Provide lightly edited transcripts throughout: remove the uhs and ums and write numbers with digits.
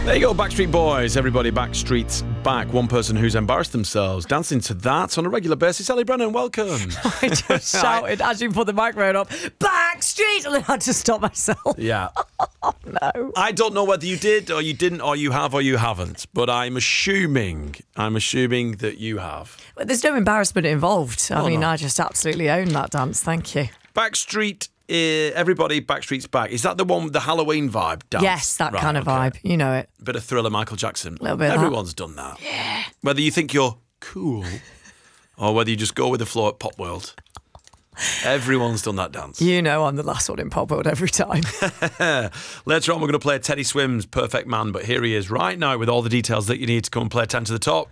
There you go, Backstreet Boys. Everybody, Backstreet's back. One person who's embarrassed themselves dancing to that on a regular basis. Ellie Brennan, welcome. I just shouted as you put the microphone up, Backstreet, and then I had to stop myself. Yeah. No. I don't know whether you did or you didn't or you have or you haven't, but I'm assuming that you have. But there's no embarrassment involved. I mean, no. I just absolutely own that dance. Thank you. Backstreet, everybody, Backstreet's back. Is that the one with the Halloween vibe dance? Yes, that Right, kind of okay. vibe. You know it. Bit of Thriller, Michael Jackson. Little bit of Everyone's done that. Yeah. Whether you think you're cool or whether you just go with the flow at Pop World. Everyone's done that dance. You know I'm the last one in Pop World every time. Later on, we're going to play Teddy Swims' Perfect Man, but here he is right now with all the details that you need to come and play 10 to the top.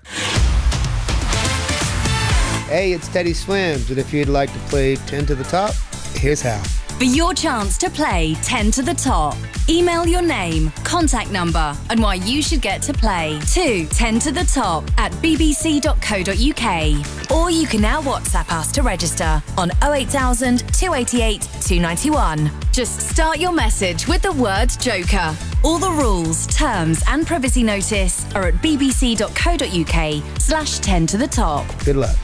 Hey, it's Teddy Swims, and if you'd like to play 10 to the top, here's how. For your chance to play 10 to the top, email your name, contact number, and why you should get to play to 10 to the top at bbc.co.uk. Or you can now WhatsApp us to register on 08000 288 291. Just start your message with the word Joker. All the rules, terms, and privacy notice are at bbc.co.uk/10 to the top. Good luck.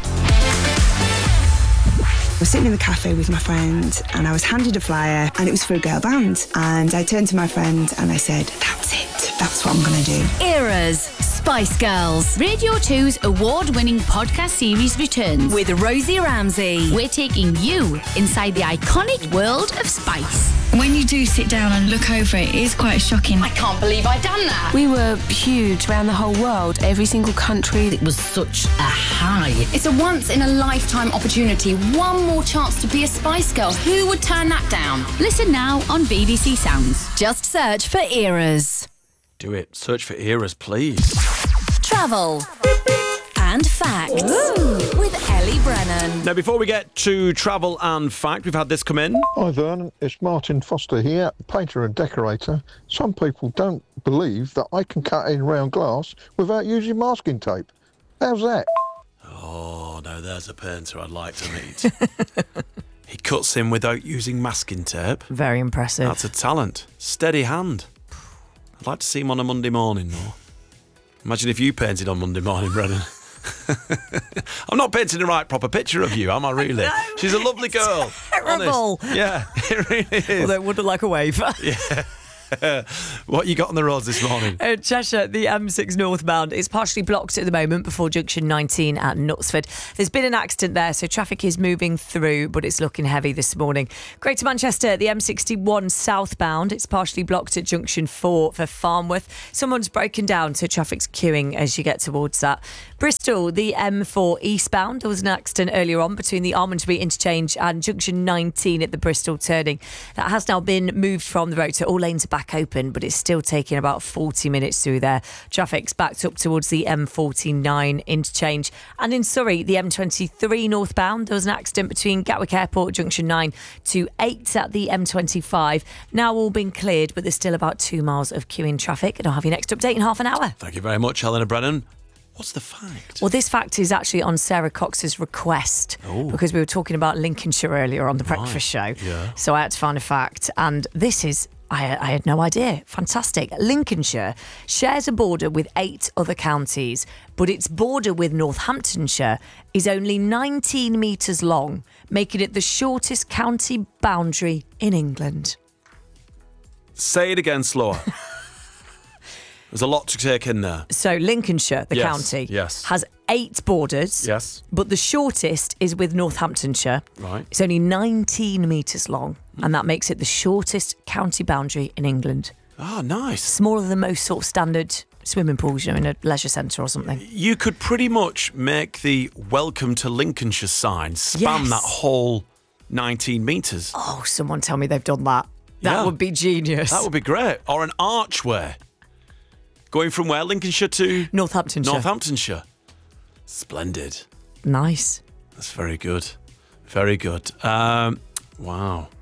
I was sitting in the cafe with my friend and I was handed a flyer and it was for a girl band. And I turned to my friend and I said, that's it. That's what I'm going to do. Eras, Spice Girls, Radio 2's award-winning podcast series returns. with Rosie Ramsey. We're taking you inside the iconic world of Spice. When you do sit down and look over it, it is quite shocking. I can't believe I've done that. We were huge around the whole world, every single country. It was such a high. It's a once-in-a-lifetime opportunity. One more chance to be a Spice Girl. Who would turn that down? Listen now on BBC Sounds. Just search for Eras. Do it. Search for eras, please. Travel and facts with Ellie Brennan. Now, before we get to travel and fact, we've had this come in. Hi Vernon, it's Martin Foster here, painter and decorator. Some people don't believe that I can cut in round glass without using masking tape. How's that? Oh, now there's a painter I'd like to meet. He cuts in without using masking tape. Very impressive. That's a talent. Steady hand. I'd like to see him on a Monday morning, though. Imagine if you painted on Monday morning, Brennan. I'm not painting the right proper picture of you, am I really? No, she's a lovely girl. terrible. Honest. Yeah, it really is. Although it would look like a wave. Yeah. What you got on the roads this morning? Cheshire, the M6 northbound is partially blocked at the moment before junction 19 at Knutsford. There's been an accident there, so traffic is moving through, but it's looking heavy this morning. Greater Manchester, the M61 southbound, it's partially blocked at junction 4 for Farnworth. Someone's broken down, so traffic's queuing as you get towards that. Bristol, the M4 eastbound, there was an accident earlier on between the Almondsbury interchange and junction 19 at the Bristol turning. That has now been moved from the road, so all lanes are back open, but it's still taking about 40 minutes through there. Traffic's backed up towards the M49 interchange. And in Surrey, the M23 northbound, there was an accident between Gatwick Airport junction 9 to 8 at the M25. Now all been cleared, but there's still about 2 miles of queuing traffic. And I'll have your next update in half an hour. Thank you very much, Helena Brennan. What's the fact? Well, this fact is actually on Sarah Cox's request because we were talking about Lincolnshire earlier on the breakfast show. Yeah. So I had to find a fact, and this is, I had no idea. Fantastic. Lincolnshire shares a border with 8 other counties, but its border with Northamptonshire is only 19 metres long, making it the shortest county boundary in England. Say it again slower. There's a lot to take in there. So Lincolnshire, the Yes, county, yes. has 8 borders. Yes. But the shortest is with Northamptonshire. Right. It's only 19 metres long, and that makes it the shortest county boundary in England. Oh, nice. Smaller than most sort of standard swimming pools, you know, in a leisure centre or something. You could pretty much make the Welcome to Lincolnshire sign span Yes. that whole 19 metres. Oh, someone tell me they've done that. That Yeah. would be genius. That would be great. Or an archway. Going from where? Lincolnshire to? Northamptonshire. Northamptonshire. Splendid. Nice. That's very good. Very good. Wow.